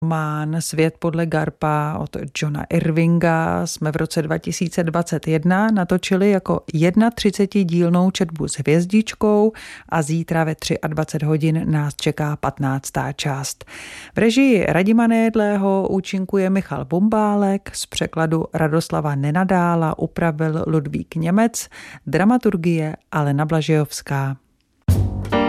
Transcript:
Román Svět podle Garpa od Johna Irvinga jsme v roce 2021 natočili jako 31dílnou četbu s hvězdičkou a zítra ve 23 hodin nás čeká 15. část. V režii Radima Nejedlého účinkuje Michal Bombálek, z překladu Radoslava Nenadála upravil Ludvík Němec, dramaturgie Alena Blažejovská.